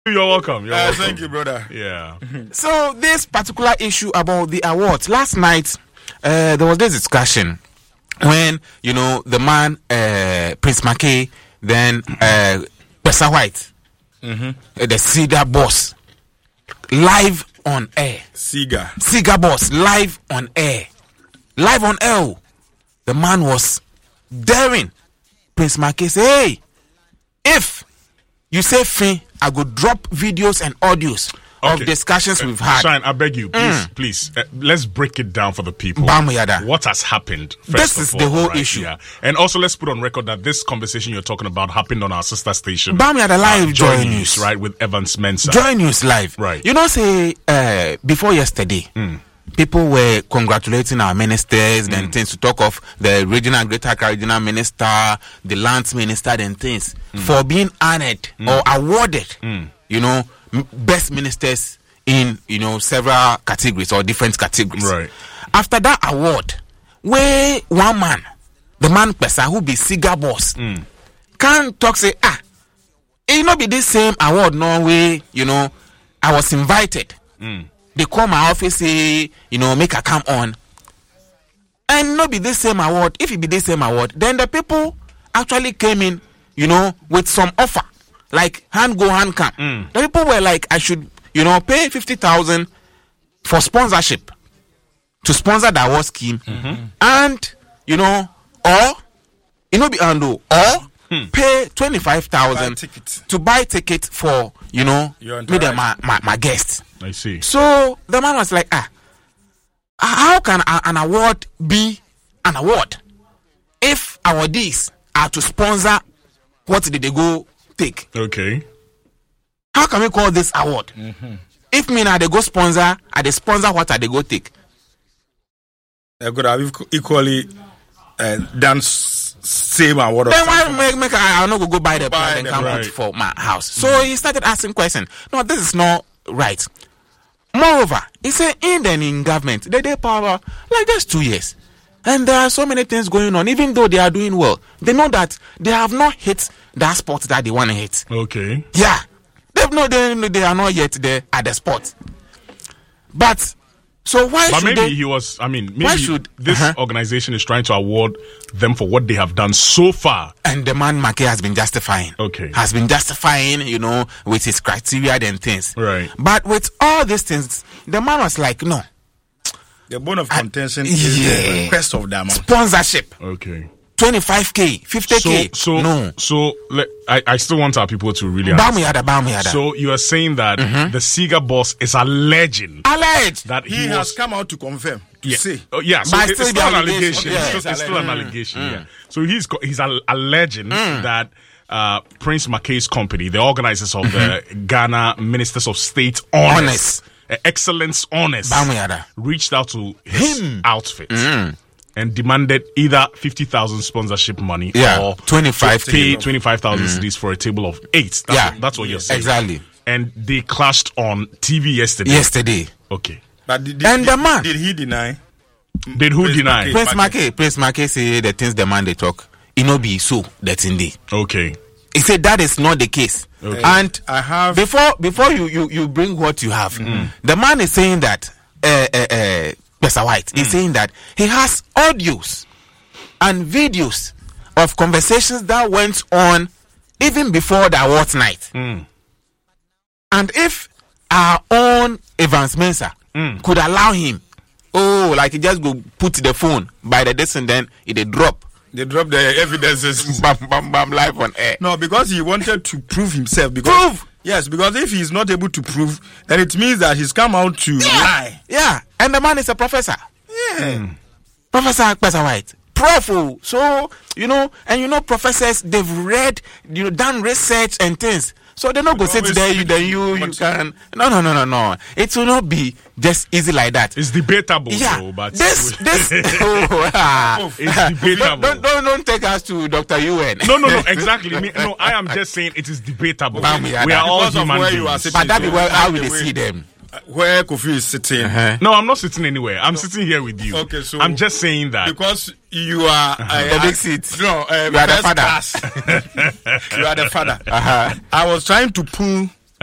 You're welcome. You're welcome. Thank you, brother. Yeah. So this particular issue about the awards, last night there was this discussion when the man Prince Mackay, then Pesa White, the Cedar boss, live on air. Cigar boss live on air. The man was daring Prince Mackay say, hey, if you say fin, I go drop videos and audios of discussions we've had. Shine, I beg you, please, let's break it down for the people. Bamuyada. What has happened? This is the whole issue. Yeah. And also, let's put on record that this conversation you're talking about happened on our sister station. Bamuyada live Joy News, right, with Evans Mensah. Joy News live, right? Say before yesterday. People were congratulating our ministers and things to talk of the regional Greater Accra regional minister, the lands minister and things for being honored or awarded, best ministers in, several categories or different categories. Right. After that award, where one man, the man Pesa who be Cigar boss, can talk say, it not be this same award, no way, I was invited. They call my office, say, make a come on. And not be this same award. If it be this same award, then the people actually came in, with some offer. Like hand go, hand come. The people were like, I should, pay 50,000 for sponsorship to sponsor the award scheme. And, pay 25,000 to buy ticket for, my guests. I see. So the man was like, how can an award be an award if awardees are to sponsor what did they go take? Okay. How can we call this award? If me now they go sponsor, are they sponsor what are they go take? They could have equally done same award. Then why make I not go buy the plant and come out for my house? So he started asking questions. No, this is not right. Moreover, he said in government, they power like just 2 years. And there are so many things going on. Even though they are doing well, they know that they have not hit that spot that they want to hit. Okay. Yeah. They are not yet there at the spot. But so why should maybe they? He was. I mean, maybe why should this organization is trying to award them for what they have done so far. And the man Mackay has been justifying. Okay. Has been justifying, with his criteria and things. Right. But with all these things, the man was like, no. The bone of contention is the request of that man. Sponsorship. Okay. 25K, 50K. So I still want our people to really understand. Bamuyada. So you are saying that the Cigar boss is alleged that he has come out to confirm. Say. Oh, yeah, so it's still an allegation. Yeah. It's still an allegation. Yeah. So he's alleging that Prince Mackay's company, the organizers of the Ghana Ministers of State Honors, Excellence Honors, reached out to his outfit. And demanded either 50,000 sponsorship money or 25,000 cedis for a table of 8. That's what you're saying. Exactly. And they clashed on TV yesterday. Okay. But did he deny? Did who deny? Prince Mackay say the things the man they talk, it no be so that's in there. Okay. He said that is not the case. Okay. And I have before you bring what you have, the man is saying that Pesa White is saying that he has audios and videos of conversations that went on even before the awards night. And if our own Evans Mensah could allow him, like he just go put the phone by the desk and then it drop. They drop the evidences. Bam, live on air. No, because he wanted to prove himself. Prove? Yes, because if he's not able to prove, then it means that he's come out to lie. Yeah, and the man is a professor. Yeah. Professor Pesa White. Prof. So, professors, they've read, done research and things. So they not go sit there, you can. No. It will not be just easy like that. It's debatable, though, but this it's debatable. Don't take us to Dr. UN. No, exactly. I am just saying it is debatable. We are all human beings. But that be how we see them. Where Kofi is sitting. No, I'm not sitting anywhere. I'm sitting here with you. Okay, so I'm just saying that because you are the big seat. No, you are the father. You are the father. I was trying to pull